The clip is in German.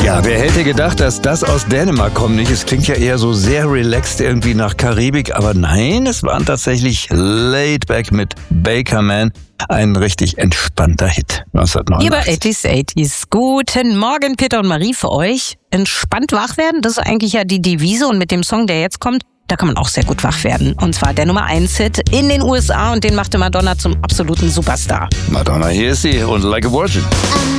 Ja, wer hätte gedacht, dass das aus Dänemark kommt, nicht? Es klingt ja eher so sehr relaxed irgendwie nach Karibik, aber nein, es waren tatsächlich Laid Back mit Baker Man. Ein richtig entspannter Hit 1989. Über 80s. Guten Morgen, Peter und Marie, für euch. Entspannt wach werden, das ist eigentlich ja die Devise. Und mit dem Song, der jetzt kommt, da kann man auch sehr gut wach werden. Und zwar der Nummer 1-Hit in den USA und den machte Madonna zum absoluten Superstar. Madonna, hier ist sie und Like a Virgin.